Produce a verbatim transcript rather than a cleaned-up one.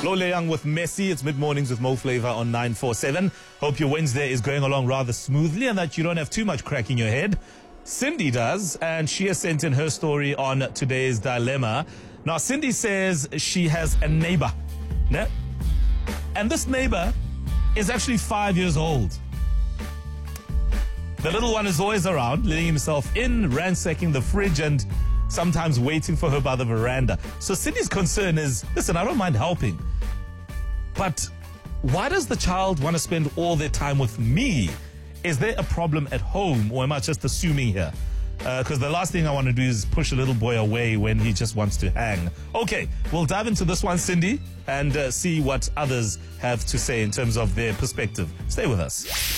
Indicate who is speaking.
Speaker 1: Lola Young with Messi. It's mid-mornings with Mo Flavor on nine four seven. Hope your Wednesday is going along rather smoothly and that you don't have too much cracking your head. Cindy does, and she has sent in her story on today's dilemma. Now, Cindy says she has a neighbor, ne? And this neighbor is actually five years old. The little one is always around, letting himself in, ransacking the fridge, and sometimes waiting for her by the veranda. So Cindy's concern is, listen, I don't mind helping, but why does the child want to spend all their time with me? Is there a problem at home, or am I just assuming here? Because uh, the last thing I want to do is push a little boy away when he just wants to hang. Okay, we'll dive into this one, Cindy, and uh, see what others have to say in terms of their perspective. Stay with us.